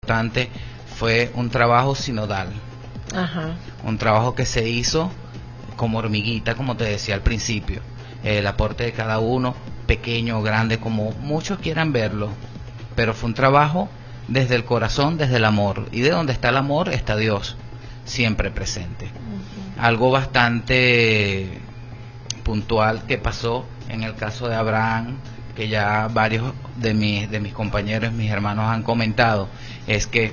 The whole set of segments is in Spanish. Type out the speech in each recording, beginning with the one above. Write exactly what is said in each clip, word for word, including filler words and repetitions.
importante fue un trabajo sinodal. Ajá. Un trabajo que se hizo como hormiguita, como te decía al principio. El aporte de cada uno, pequeño o grande, como muchos quieran verlo, pero fue un trabajo desde el corazón, desde el amor, y de donde está el amor está Dios, siempre presente. Uh-huh. Algo bastante puntual que pasó en el caso de Abraham, que ya varios de mis, de mis compañeros, mis hermanos han comentado, es que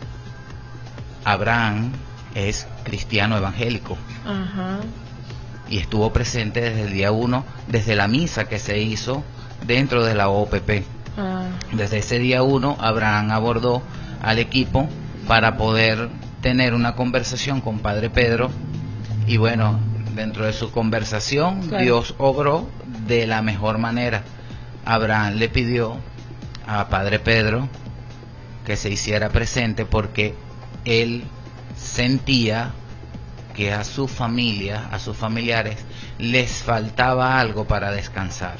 Abraham es cristiano evangélico. Ajá. Y estuvo presente desde el día uno, desde la misa que se hizo dentro de la O P P. Ah. Desde ese día uno, Abraham abordó al equipo para poder tener una conversación con Padre Pedro, y bueno, dentro de su conversación, claro, Dios obró de la mejor manera. Abraham le pidió a Padre Pedro que se hiciera presente porque él sentía que a su familia, a sus familiares, les faltaba algo para descansar.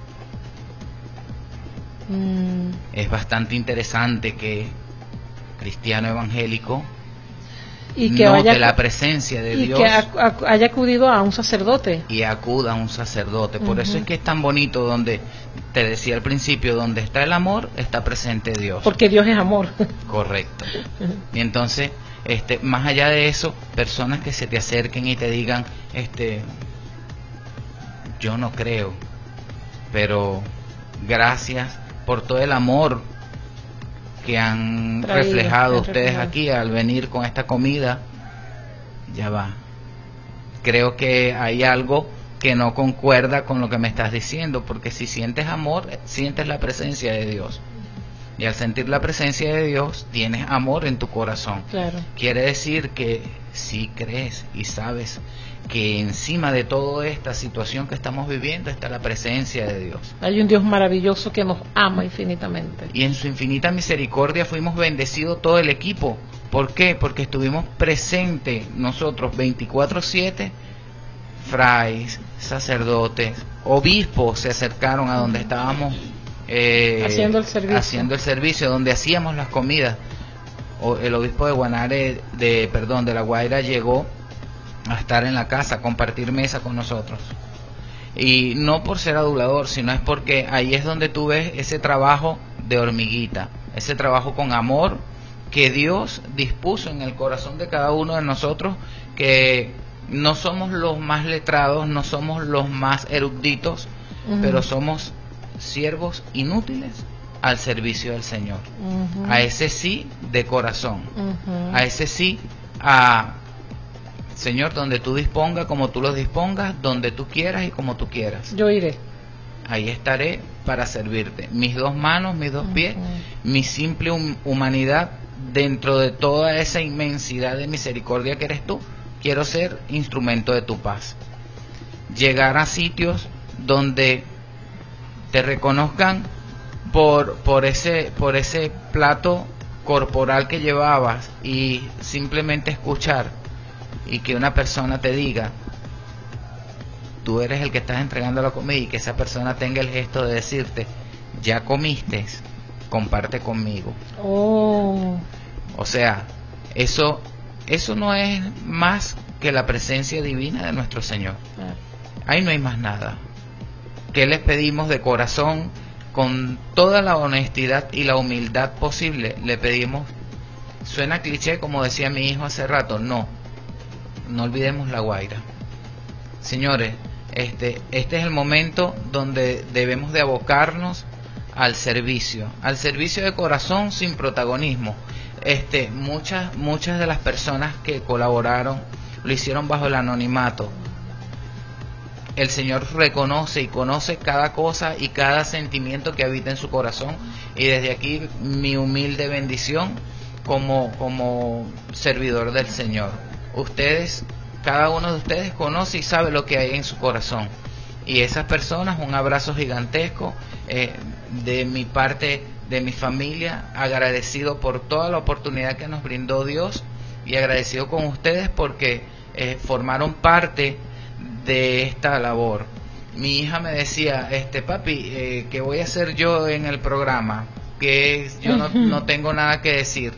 Mm. Es bastante interesante que cristiano evangélico y que note haya, la presencia de y Dios, que ha, haya acudido a un sacerdote y acuda a un sacerdote. Por uh-huh. eso es que es tan bonito, donde te decía al principio, donde está el amor está presente Dios, porque Dios es amor. Correcto. Y entonces, este, más allá de eso, personas que se te acerquen y te digan, este, yo no creo, pero gracias por todo el amor que han Traído, reflejado han ustedes reflejado. Aquí al venir con esta comida. Ya va, creo que hay algo que no concuerda con lo que me estás diciendo, porque si sientes amor, sientes la presencia de Dios, y al sentir la presencia de Dios tienes amor en tu corazón. Claro. Quiere decir que si crees y sabes que encima de toda esta situación que estamos viviendo está la presencia de Dios. Hay un Dios maravilloso que nos ama infinitamente. Y en su infinita misericordia fuimos bendecidos todo el equipo. ¿Por qué? Porque estuvimos presentes nosotros veinticuatro siete, frailes, sacerdotes, obispos se acercaron a donde estábamos eh, haciendo el servicio, haciendo el servicio, donde hacíamos las comidas. O el obispo de Guanare, de perdón, de La Guaira, llegó a estar en la casa, a compartir mesa con nosotros. Y no por ser adulador, sino es porque ahí es donde tú ves ese trabajo de hormiguita, ese trabajo con amor que Dios dispuso en el corazón de cada uno de nosotros, que no somos los más letrados, no somos los más eruditos, uh-huh. pero somos siervos inútiles al servicio del Señor. Uh-huh. A ese sí de corazón, uh-huh. a ese sí a Señor, donde tú dispongas, como tú lo dispongas, donde tú quieras y como tú quieras. Yo iré. Ahí estaré para servirte. Mis dos manos, mis dos uh-huh. pies, mi simple hum- humanidad, dentro de toda esa inmensidad de misericordia que eres tú, quiero ser instrumento de tu paz. Llegar a sitios donde te reconozcan por, por ese, por ese plato corporal que llevabas, y simplemente escuchar y que una persona te diga, tú eres el que estás entregando la comida, y que esa persona tenga el gesto de decirte, ya comiste, comparte conmigo. Oh. O sea, eso, eso no es más que la presencia divina de nuestro Señor. Ah. Ahí no hay más nada. ¿Qué les pedimos de corazón? Con toda la honestidad y la humildad posible, le pedimos, suena cliché como decía mi hijo hace rato, no. No olvidemos La Guaira. Señores, este, este es el momento donde debemos de abocarnos al servicio, al servicio de corazón sin protagonismo. Este, muchas, muchas de las personas que colaboraron lo hicieron bajo el anonimato. El Señor reconoce y conoce cada cosa y cada sentimiento que habita en su corazón, y desde aquí mi humilde bendición como, como servidor del Señor. Ustedes, cada uno de ustedes conoce y sabe lo que hay en su corazón, y esas personas, un abrazo gigantesco eh, de mi parte, de mi familia, agradecido por toda la oportunidad que nos brindó Dios, y agradecido con ustedes porque eh, formaron parte de esta labor. Mi hija me decía, este papi, eh, ¿qué voy a hacer yo en el programa? Que yo no, no tengo nada que decir.